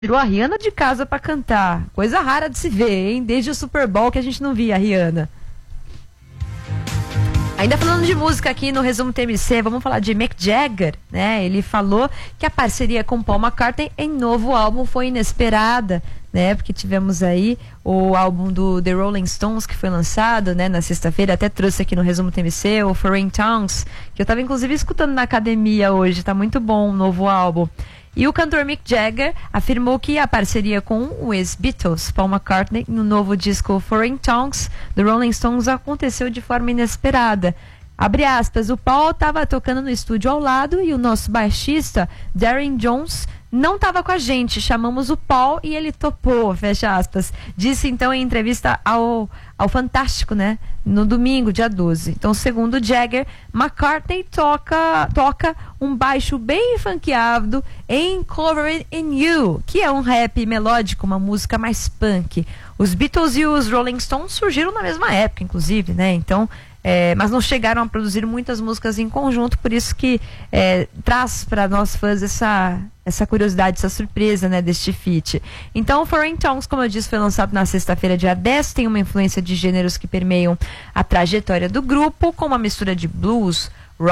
Tirou a Rihanna de casa pra cantar. Coisa rara de se ver, hein? Desde o Super Bowl que a gente não via a Rihanna. Ainda falando de música aqui no Resumo TMC, vamos falar de Mick Jagger, né? Ele falou que a parceria com Paul McCartney em novo álbum foi inesperada, né? Porque tivemos aí o álbum do The Rolling Stones que foi lançado, né, na sexta-feira, até trouxe aqui no Resumo TMC, o Foreign Tongues, que eu tava inclusive escutando na academia hoje, tá muito bom o novo álbum. E o cantor Mick Jagger afirmou que a parceria com o ex-Beatles, Paul McCartney, no novo disco Foreign Tongues, do Rolling Stones, aconteceu de forma inesperada. Abre aspas, o Paul estava tocando no estúdio ao lado e o nosso baixista, Darren Jones, não estava com a gente. Chamamos o Paul e ele topou, fecha aspas. Disse então em entrevista ao Fantástico, né? No domingo, dia 12. Então, segundo Jagger, McCartney toca um baixo bem funkeado em Covered in You, que é um rap melódico, uma música mais punk. Os Beatles e os Rolling Stones surgiram na mesma época, inclusive, né? Então, mas não chegaram a produzir muitas músicas em conjunto, por isso que traz para nós fãs essa curiosidade, essa surpresa, né, deste feat. Então, Foreign Tongues, como eu disse, foi lançado na sexta-feira, dia 10, tem uma influência de gêneros que permeiam a trajetória do grupo, com uma mistura de blues,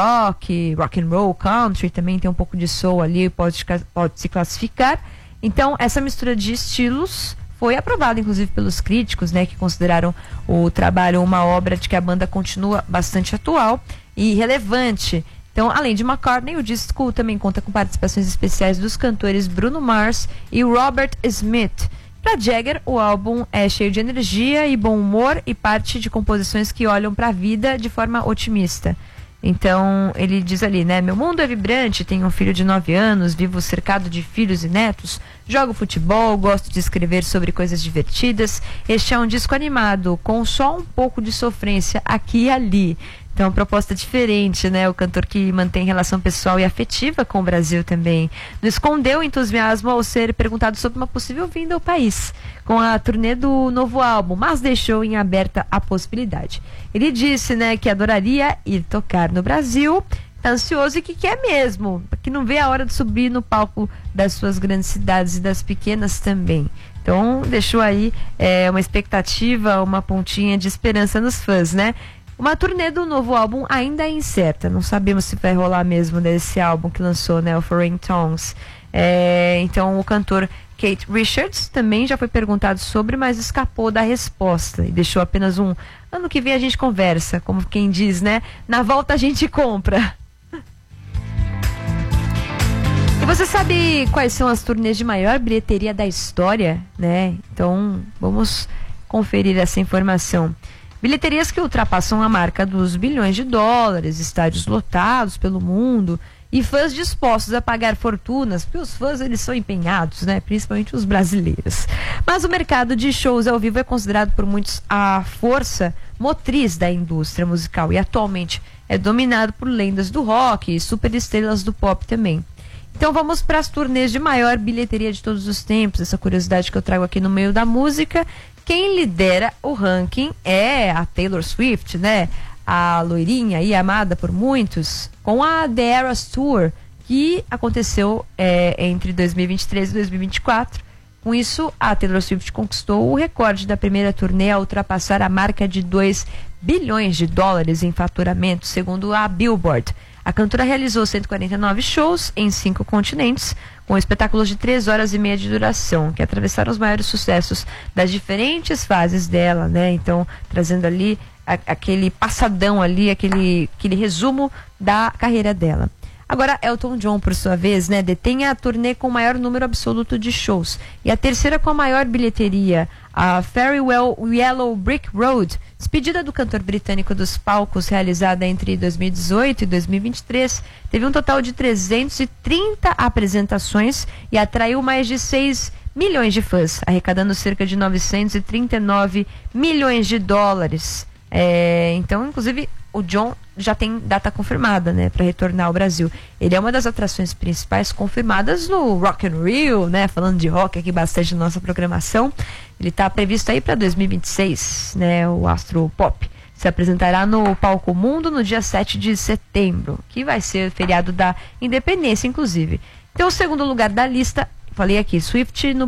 rock and roll, country, também tem um pouco de soul ali, pode se classificar. Então, essa mistura de estilos foi aprovado, inclusive, pelos críticos, né, que consideraram o trabalho uma obra de que a banda continua bastante atual e relevante. Então, além de McCartney, o disco também conta com participações especiais dos cantores Bruno Mars e Robert Smith. Para Jagger, o álbum é cheio de energia e bom humor e parte de composições que olham para a vida de forma otimista. Então, ele diz ali, né? Meu mundo é vibrante, tenho um filho de 9 anos, vivo cercado de filhos e netos, jogo futebol, gosto de escrever sobre coisas divertidas. Este é um disco animado, com só um pouco de sofrência aqui e ali. Então, uma proposta diferente, né? O cantor que mantém relação pessoal e afetiva com o Brasil também. Não escondeu o entusiasmo ao ser perguntado sobre uma possível vinda ao país, com a turnê do novo álbum, mas deixou em aberta a possibilidade. Ele disse, né, que adoraria ir tocar no Brasil, tá ansioso e que quer mesmo, que não vê a hora de subir no palco das suas grandes cidades e das pequenas também. Então, deixou aí uma expectativa, uma pontinha de esperança nos fãs, né? Uma turnê do novo álbum ainda é incerta. Não sabemos se vai rolar mesmo desse álbum que lançou, né, o Foreign Tongues. Então, o cantor Keith Richards também já foi perguntado sobre, mas escapou da resposta e deixou apenas um ano que vem a gente conversa, como quem diz, né? Na volta a gente compra. E você sabe quais são as turnês de maior bilheteria da história, né? Então, vamos conferir essa informação. Bilheterias que ultrapassam a marca dos bilhões de dólares, estádios lotados pelo mundo e fãs dispostos a pagar fortunas, porque os fãs eles são empenhados, né? Principalmente os brasileiros. Mas o mercado de shows ao vivo é considerado por muitos a força motriz da indústria musical e atualmente é dominado por lendas do rock e superestrelas do pop também. Então vamos para as turnês de maior bilheteria de todos os tempos, essa curiosidade que eu trago aqui no meio da música. Quem lidera o ranking é a Taylor Swift, né? A loirinha e amada por muitos, com a The Eras Tour, que aconteceu entre 2023 e 2024. Com isso, a Taylor Swift conquistou o recorde da primeira turnê a ultrapassar a marca de 2 bilhões de dólares em faturamento, segundo a Billboard. A cantora realizou 149 shows em 5 continentes, com espetáculos de 3 horas e meia de duração, que atravessaram os maiores sucessos das diferentes fases dela, né? Então, trazendo ali aquele passadão ali, aquele resumo da carreira dela. Agora, Elton John, por sua vez, né, detém a turnê com o maior número absoluto de shows. E a terceira com a maior bilheteria, a Farewell Yellow Brick Road, despedida do cantor britânico dos palcos, realizada entre 2018 e 2023, teve um total de 330 apresentações e atraiu mais de 6 milhões de fãs, arrecadando cerca de 939 milhões de dólares. Então, inclusive, o John já tem data confirmada, né, para retornar ao Brasil. Ele é uma das atrações principais confirmadas no Rock in Rio, né, falando de rock aqui bastante na nossa programação. Ele está previsto aí para 2026, né, o astro pop se apresentará no Palco Mundo no dia 7 de setembro, que vai ser feriado da Independência, inclusive. Então, o segundo lugar da lista falei aqui, Swift no